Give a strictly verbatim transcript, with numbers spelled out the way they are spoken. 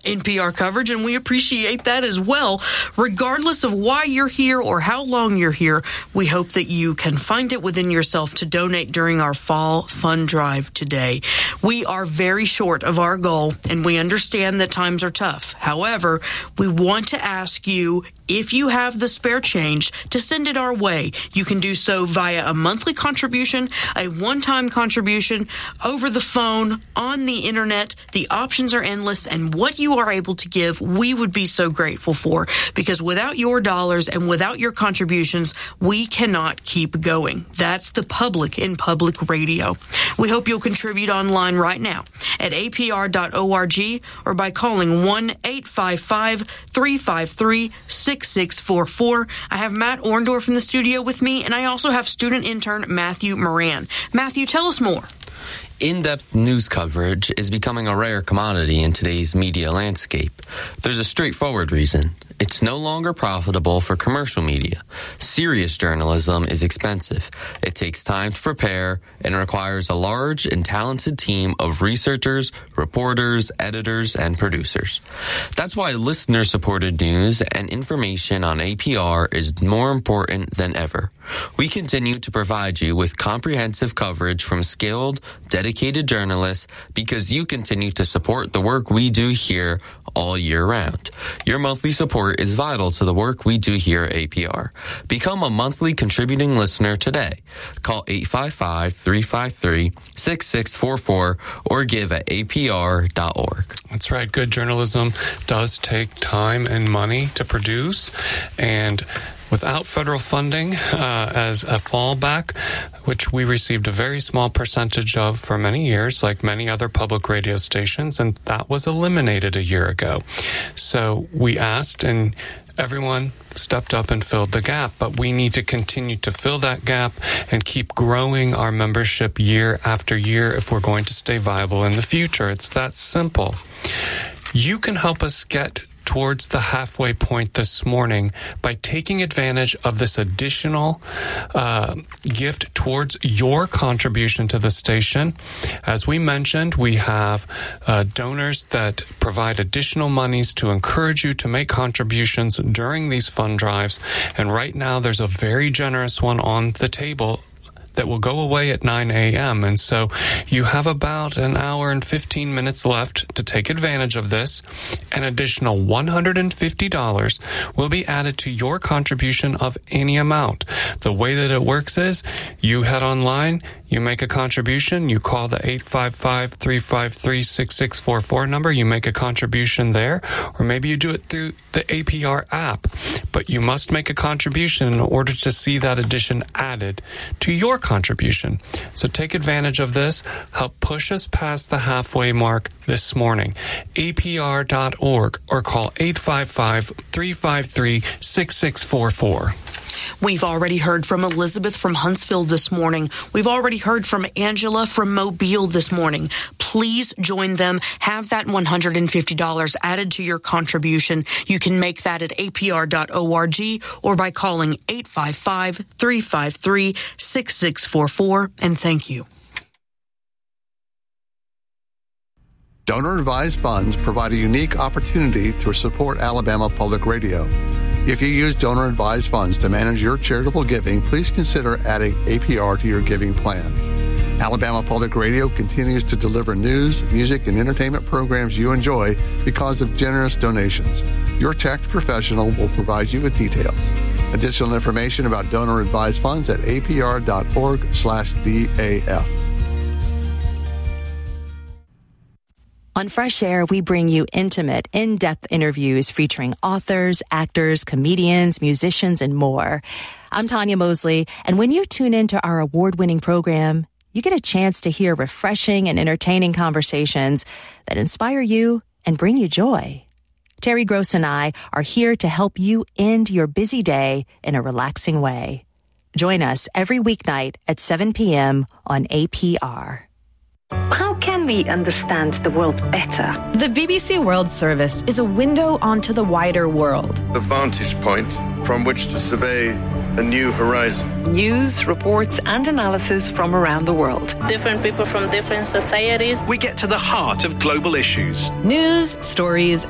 N P R coverage, and we appreciate that as well. Regardless of why you're here or how long you're here, we hope that you can find it within yourself to donate during our fall fund drive today. We are very short of our goal, and we understand that times are tough. However, we want to ask you, if you have the spare change, to send it our way. You can do so via a monthly contribution, a one-time contribution, over the phone, on the internet. The options are endless, and what you are able to give, we would be so grateful for, because without your dollars and without your contributions, we cannot keep going. That's the public in public radio. We hope you'll contribute online right now at A P R dot org or by calling one eight five five, three five three, six six four four. I have Matt Orndorff in the studio with me, and I also have student intern Matthew Moran. Matthew, tell us more. In-depth news coverage is becoming a rare commodity in today's media landscape. There's a straightforward reason. It's no longer profitable for commercial media. Serious journalism is expensive. It takes time to prepare and requires a large and talented team of researchers, reporters, editors, and producers. That's why listener-supported news and information on A P R is more important than ever. We continue to provide you with comprehensive coverage from skilled, dedicated journalists because you continue to support the work we do here all year round. Your monthly support is vital to the work we do here at A P R. Become a monthly contributing listener today. Call eight five five, three five three, six six four four or give at A P R dot org. That's right. Good journalism does take time and money to produce, and without federal funding uh, as a fallback, which we received a very small percentage of for many years, like many other public radio stations, and that was eliminated a year ago. So we asked, and everyone stepped up and filled the gap, but we need to continue to fill that gap and keep growing our membership year after year if we're going to stay viable in the future. It's that simple. You can help us get towards the halfway point this morning by taking advantage of this additional uh, gift towards your contribution to the station. As we mentioned, we have uh, donors that provide additional monies to encourage you to make contributions during these fund drives. And right now, there's a very generous one on the table that will go away at nine a.m. And so you have about an hour and fifteen minutes left to take advantage of this. An additional one hundred fifty dollars will be added to your contribution of any amount. The way that it works is you head online, you make a contribution, you call the eight five five, three five three, six six four four number, you make a contribution there, or maybe you do it through the A P R app. But you must make a contribution in order to see that addition added to your contribution. So take advantage of this. Help push us past the halfway mark this morning. A P R dot org or call eight five five, three five three, six six four four. We've already heard from Elizabeth from Huntsville this morning. We've already heard from Angela from Mobile this morning. Please join them. Have that one hundred fifty dollars added to your contribution. You can make that at A P R dot org or by calling eight five five, three five three, six six four four. And thank you. Donor-advised funds provide a unique opportunity to support Alabama Public Radio. If you use donor-advised funds to manage your charitable giving, please consider adding A P R to your giving plans. Alabama Public Radio continues to deliver news, music, and entertainment programs you enjoy because of generous donations. Your tax professional will provide you with details. Additional information about donor-advised funds at A P R dot org slash D A F. On Fresh Air, we bring you intimate, in-depth interviews featuring authors, actors, comedians, musicians, and more. I'm Tanya Mosley, and when you tune into our award-winning program, you get a chance to hear refreshing and entertaining conversations that inspire you and bring you joy. Terry Gross and I are here to help you end your busy day in a relaxing way. Join us every weeknight at seven p.m. on A P R. How can we understand the world better? The B B C World Service is a window onto the wider world. A vantage point from which to survey a new horizon. News, reports, and analysis from around the world. Different people from different societies. We get to the heart of global issues. News, stories,